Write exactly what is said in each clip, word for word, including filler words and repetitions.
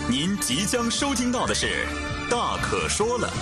您即将收听到的是《大可说了》。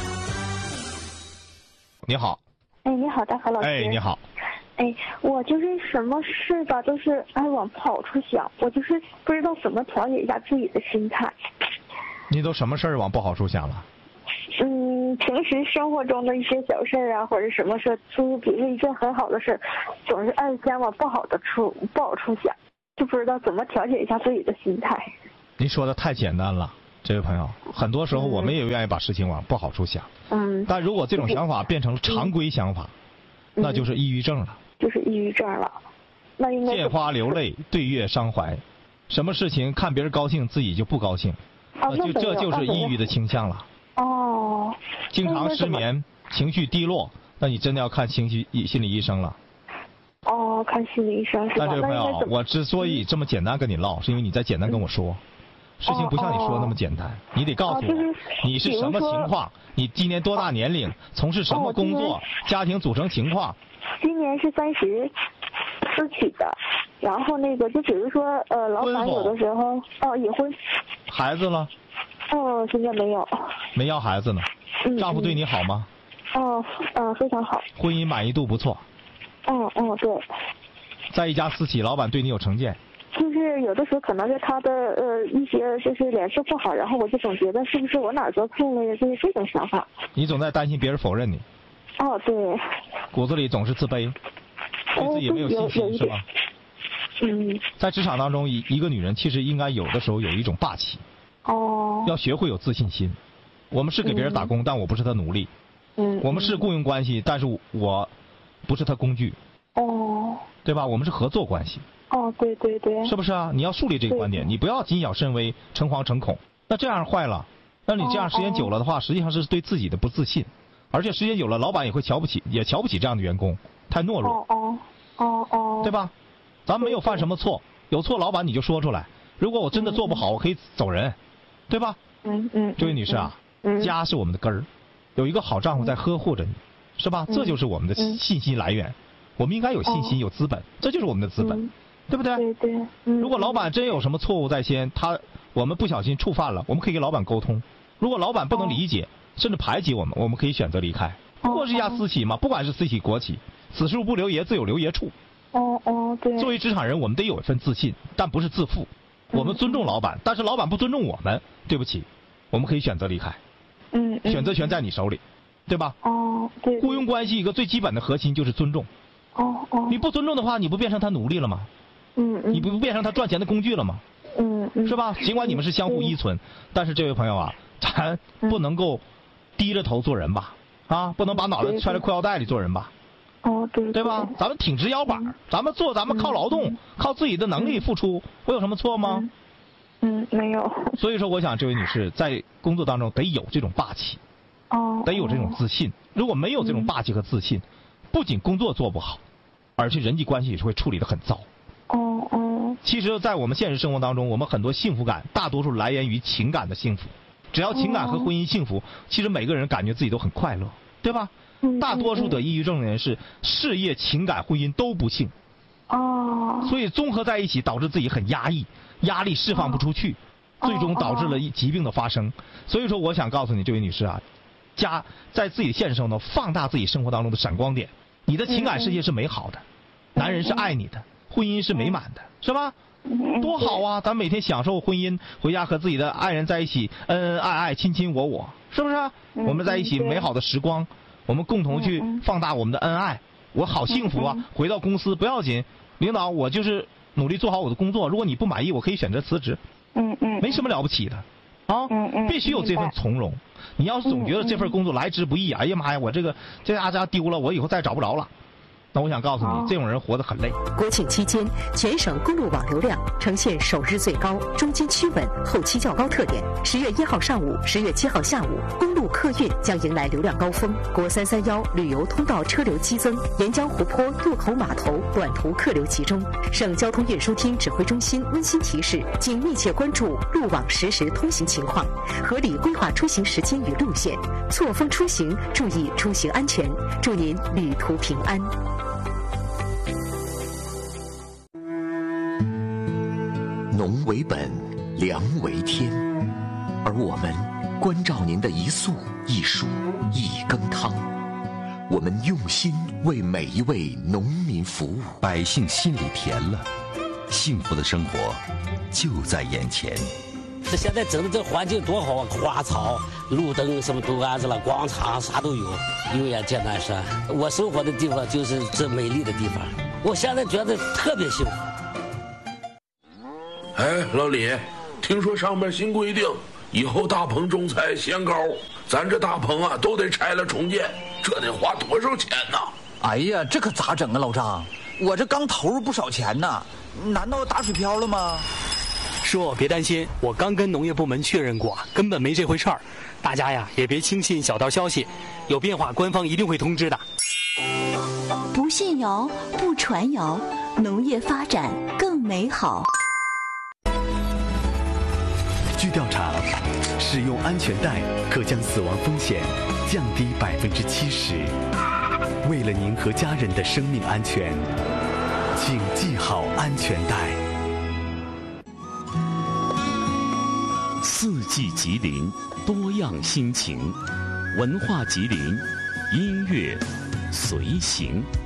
你好。 哎，你好，大可老师。 哎，你好。 哎，我就是什么事吧，都是爱往不好处想，我就是不知道怎么调节一下自己的心态。 你都什么事儿往不好处想了？ 嗯，平时生活中的一些小事啊，或者什么事，就比如一件很好的事，总是爱先往不好的处、不好处想，就不知道怎么调节一下自己的心态。 您说的太简单了，这位朋友，很多时候我们也愿意把事情往不好处想。嗯。但如果这种想法变成了常规想法，嗯、那就是抑郁症了。 就是抑郁症了。那应该见花流泪，对月伤怀，什么事情看别人高兴，自己就不高兴， 哦、 那就这就是抑郁的倾向了。 哦。 经常失眠，情绪低落，那你真的要看情绪心理医生了。 哦，看心理医生是吧？ 那这位朋友，我之所以这么简单跟你唠，是因为你在简单跟我说。嗯，事情不像你说的那么简单，哦、你得告诉我、哦就是、你是什么情况，你今年多大年龄，从事什么工作，哦、家庭组成情况。 今年是三十四起的，然后那个就比如说呃，老板有的时候哦已婚。 孩子了？ 哦，现在没有。 没要孩子呢？嗯、丈夫对你好吗？ 哦，嗯、呃，非常好。 婚姻满意度不错。 哦哦，对。 在一家私企，老板对你有成见。 就是有的时候可能是他的呃一些就是脸色不好，然后我就总觉得是不是我哪儿做错了呀，就是这种想法。 你总在担心别人否认你。 哦，对。 骨子里总是自卑，对自己没有信心， 哦、 是吧？ 嗯。 在职场当中，一一个女人其实应该有的时候有一种霸气。 哦。 要学会有自信心。我们是给别人打工，嗯、但我不是他奴隶。 嗯。 我们是雇佣关系，但是我不是他工具。 哦。 对吧？我们是合作关系。 哦，对对对。 是不是啊？你要树立这个观点，你不要谨小慎微、诚惶诚恐。那这样坏了，那你这样时间久了的话，哦、实际上是对自己的不自信。而且时间久了，老板也会瞧不起，也瞧不起这样的员工，太懦弱。 哦哦哦， 对吧？咱们没有犯什么错，有错老板你就说出来。如果我真的做不好，嗯、我可以走人，对吧？ 嗯嗯。 这位女士啊， 嗯、 家是我们的根儿，有一个好丈夫在呵护着你，是吧？ 嗯、 这就是我们的信心来源。我们应该有信心，有资本，这就是我们的资本， 嗯、 对不对？ 对对。嗯、 如果老板真有什么错误在先，他我们不小心触犯了，我们可以跟老板沟通。如果老板不能理解，哦、甚至排挤我们，我们可以选择离开。不过是一家私企嘛，不管是私企国企，此处不留爷，自有留爷处。 哦哦，对。 作为职场人，我们得有一份自信，但不是自负。我们尊重老板，嗯、但是老板不尊重我们，对不起，我们可以选择离开。 嗯。 选择权在你手里，对吧？ 哦，对。 雇佣关系一个最基本的核心就是尊重。 哦哦。 你不尊重的话，你不变成他奴隶了吗？ 嗯嗯。 你不变成他赚钱的工具了吗？ 嗯嗯。 是吧？尽管你们是相互依存，但是这位朋友啊，咱不能够低着头做人吧？啊，不能把脑袋揣在裤腰带里做人吧？ 哦，对。 对吧？咱们挺直腰板，嗯、咱们做，咱们靠劳动，嗯、靠自己的能力付出，我有什么错吗？ 嗯，嗯没有。 所以说，我想这位女士在工作当中得有这种霸气， 哦， 得有这种自信。如果没有这种霸气和自信，不仅工作做不好，而且人际关系也是会处理得很糟。 哦哦。 其实，在我们现实生活当中，我们很多幸福感大多数来源于情感的幸福。只要情感和婚姻幸福，其实每个人感觉自己都很快乐，对吧？ 嗯。 大多数的抑郁症人士，事业、情感、婚姻都不幸。 哦。 所以综合在一起，导致自己很压抑，压力释放不出去， 哦、 最终导致了疾病的发生。所以说，我想告诉你，这位女士啊，加在自己现实生活中放大自己生活当中的闪光点。你的情感世界是美好的，嗯、男人是爱你的，婚姻是美满的，是吧？多好啊！咱每天享受婚姻，回家和自己的爱人在一起，恩恩爱爱，亲亲我我，是不是？ 嗯、 我们在一起美好的时光，我们共同去放大我们的恩爱。我好幸福啊！ 嗯、 回到公司不要紧，领导我就是努力做好我的工作。如果你不满意，我可以选择辞职。 嗯嗯， 没什么了不起的，啊， 嗯嗯， 必须有这份从容。你要是总觉得这份工作来之不易，哎呀妈呀，我这个这家家丢了，我以后再找不着了。那我想告诉你， 哦、 这种人活得很累。 国庆期间，全省公路网流量呈现首日最高、中间趋稳、后期较高特点。十月一号上午、十月七号下午，公路客运将迎来流量高峰。国三三幺旅游通道车流激增，沿江湖泊渡口码头短途客流集中。省交通运输厅指挥中心温馨提示：请密切关注路网实时通行情况，合理规划出行时间与路线，错峰出行，注意出行安全。祝您旅途平安。 农为本，粮为天。 而我们关照您的一粟一蔬一羹汤，我们用心为每一位农民服务， 百姓心里甜了，幸福的生活就在眼前。 这现在整的这环境多好啊，花草、路灯什么都安置了，广场啥都有。永远见南山，我生活的地方就是这美丽的地方，我现在觉得特别幸福。 哎，老李，听说上面新规定，以后大棚种菜限高，咱这大棚啊都得拆了重建，这得花多少钱呢？ 哎呀，这可咋整啊，老张？我这刚投入不少钱呢，难道打水漂了吗？ 叔，别担心，我刚跟农业部门确认过，根本没这回事儿。大家呀，也别轻信小道消息，有变化官方一定会通知的。 不信谣，不传谣，农业发展更美好。 据调查，使用安全带可将死亡风险降低百分之七十。为了您和家人的生命安全，请系好安全带。 四季吉林，多样心情，文化吉林，音乐随行。